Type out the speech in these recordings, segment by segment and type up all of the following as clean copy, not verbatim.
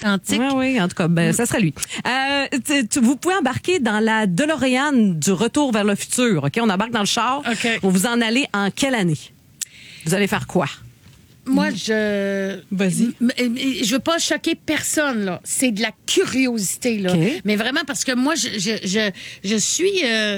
authentique. Oui, en tout cas, ça serait lui. Vous pouvez embarquer dans la DeLorean du Retour vers le futur. OK? On embarque dans le char. OK. Vous en allez en quelle année? Vous allez faire quoi? Moi, Vas-y. Je veux pas choquer personne, là. C'est de la curiosité, là. OK. Mais vraiment, parce que moi, je suis...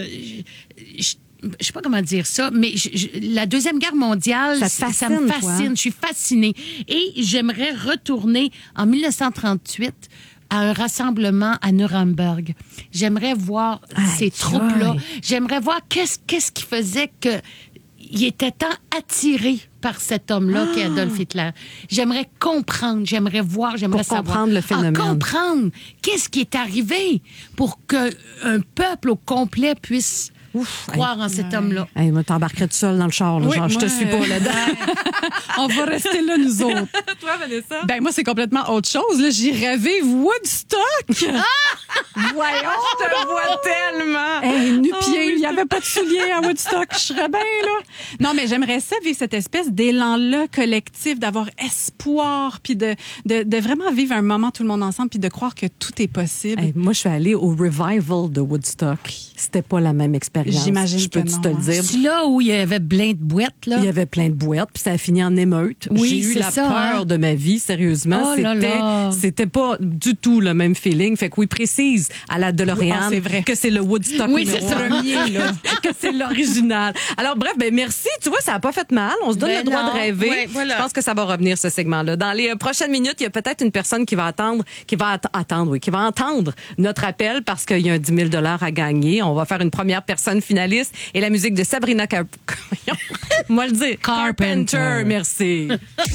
je sais pas comment dire ça, mais la Deuxième Guerre mondiale, ça me toi? fascine. Je suis fascinée. Et j'aimerais retourner en 1938 à un rassemblement à Nuremberg. J'aimerais voir ces troupes-là. J'aimerais voir qu'est-ce qui faisait que il était tant attiré par cet homme-là qui est Adolf Hitler. J'aimerais comprendre, j'aimerais voir, j'aimerais savoir. Comprendre le phénomène. Comprendre qu'est-ce qui est arrivé pour qu'un peuple au complet puisse croire en cet homme-là. Hey, moi, t'embarquerais tout seul dans le char. Là, Oui, genre, je te suis pas là-dedans. On va rester là, nous autres. Toi, Vanessa? Ben, moi, c'est complètement autre chose. Là, j'irais vivre Woodstock. Voyons, je te vois tellement. Hey, nu-pied, il n'y avait pas de souliers à Woodstock. Je serais bien, là. Non, mais j'aimerais ça, vivre cette espèce d'élan-là collectif, d'avoir espoir, puis de vraiment vivre un moment tout le monde ensemble, puis de croire que tout est possible. Hey, moi, je suis allée au revival de Woodstock. C'était pas la même expérience. J'imagine Je peux que non, te le dire. C'est là où il y avait plein de boîtes, là. Il y avait plein de boîtes, puis ça a fini en émeute. Oui, J'ai eu c'est la ça, peur hein. de ma vie, sérieusement. Oh là là. C'était pas du tout le même feeling. Fait que oui, précise à la DeLorean c'est vrai. que c'est le Woodstock Oui, numéro c'est ça. premier, là, que c'est l'original. Alors bref, merci. Tu vois, ça a pas fait mal. On se donne Ben le droit non. de rêver. Ouais, voilà. Je pense que ça va revenir, ce segment-là. Dans les prochaines minutes, il y a peut-être une personne qui va entendre notre appel parce qu'il y a un 10 000 $ à gagner. On va faire une première personne finaliste et la musique de Sabrina Moi le dire. Carpenter. Merci.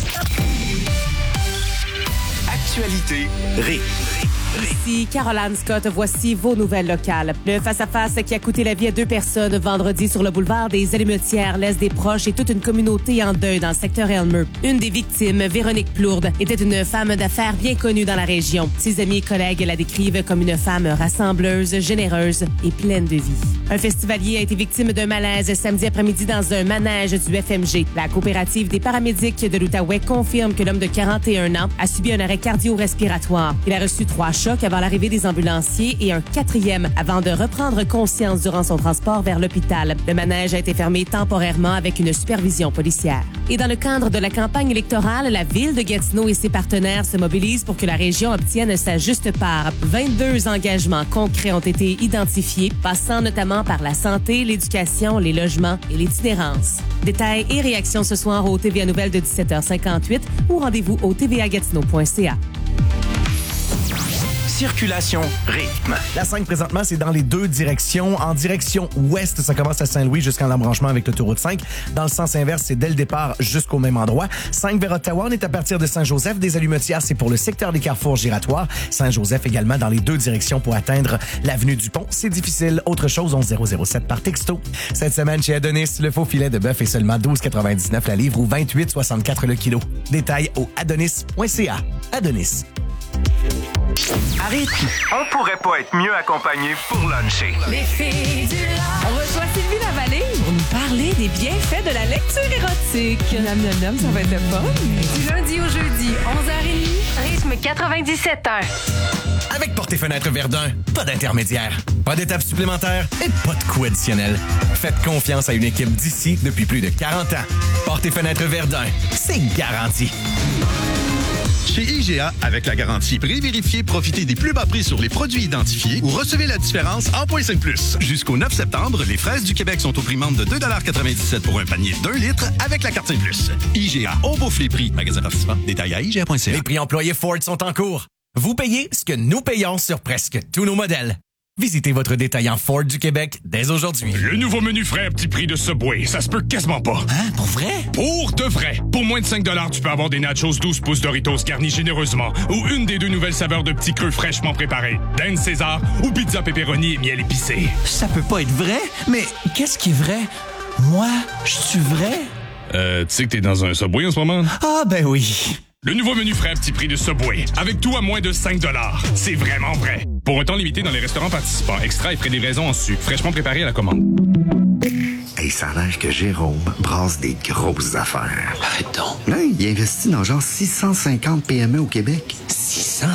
Actualité, rythme. Ici Caroline Scott, voici vos nouvelles locales. Le face-à-face qui a coûté la vie à 2 personnes vendredi sur le boulevard des Allumetières laisse des proches et toute une communauté en deuil dans le secteur Elmer. Une des victimes, Véronique Plourde, était une femme d'affaires bien connue dans la région. Ses amis et collègues la décrivent comme une femme rassembleuse, généreuse et pleine de vie. Un festivalier a été victime d'un malaise samedi après-midi dans un manège du FMG. La coopérative des paramédics de l'Outaouais confirme que l'homme de 41 ans a subi un arrêt cardio-respiratoire. Il a reçu 3 chocs avant l'arrivée des ambulanciers et un 4e avant de reprendre conscience durant son transport vers l'hôpital. Le manège a été fermé temporairement avec une supervision policière. Et dans le cadre de la campagne électorale, la ville de Gatineau et ses partenaires se mobilisent pour que la région obtienne sa juste part. 22 engagements concrets ont été identifiés, passant notamment par la santé, l'éducation, les logements et l'itinérance. Détails et réactions ce soir au TVA Nouvelles de 17h58 ou rendez-vous au tvagatineau.ca. Circulation, rythme. La 5, présentement, c'est dans les 2 directions. En direction ouest, ça commence à Saint-Louis jusqu'en l'embranchement avec l'autoroute 5. Dans le sens inverse, c'est dès le départ jusqu'au même endroit. 5 vers Ottawa, on est à partir de Saint-Joseph. Des Allumetières, c'est pour le secteur des carrefours giratoires. Saint-Joseph également dans les 2 directions pour atteindre l'avenue du Pont. C'est difficile. Autre chose, 11007 par texto. Cette semaine, chez Adonis, le faux filet de bœuf est seulement 12,99 la livre ou 28,64 le kilo. Détails au adonis.ca. Adonis. À rythme, on pourrait pas être mieux accompagné pour luncher. Les filles du Nord. On reçoit Sylvie Lavallée pour nous parler des bienfaits de la lecture érotique. Miam, miam, miam, ça va être fun. Du lundi au jeudi, 11h30. Rythme 97.1. Avec Porte et Fenêtres Verdun, pas d'intermédiaire, pas d'étape supplémentaire et pas de coût additionnel. Faites confiance à une équipe d'ici depuis plus de 40 ans. Porte et Fenêtres Verdun, c'est garanti. Chez IGA, avec la garantie pré-vérifiée, profitez des plus bas prix sur les produits identifiés ou recevez la différence en points 5+. Jusqu'au 9 septembre, les fraises du Québec sont au prix membre de 2,97 $ pour un panier d'1 litre avec la carte 5+. IGA, on bouffe les prix. Magasin participant, détails à IGA.ca. Les prix employés Ford sont en cours. Vous payez ce que nous payons sur presque tous nos modèles. Visitez votre détaillant Ford du Québec dès aujourd'hui. Le nouveau menu frais à petit prix de Subway, ça se peut quasiment pas. Hein? Pour vrai? Pour de vrai. Pour moins de 5 $, tu peux avoir des nachos 12 pouces Doritos garnis généreusement ou une des 2 nouvelles saveurs de petits creux fraîchement préparés. Dinde César ou pizza pepperoni et miel épicé. Ça peut pas être vrai? Mais qu'est-ce qui est vrai? Moi, je suis vrai? Tu sais que t'es dans un Subway en ce moment? Ah, ben oui. Le nouveau menu frais à petit prix de Subway, avec tout à moins de 5 $. C'est vraiment vrai. Pour un temps limité dans les restaurants participants, extra et frais de livraison en su, fraîchement préparé à la commande. Hey, ça a l'air que Jérôme brasse des grosses affaires. Arrête donc. Là, il investit dans genre 650 PME au Québec. 600?